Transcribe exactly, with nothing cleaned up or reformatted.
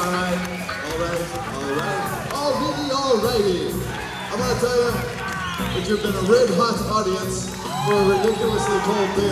Alright, alright, alright. Alrighty, alrighty. I'm gonna tell you that you've been a red hot audience for a ridiculously cold day.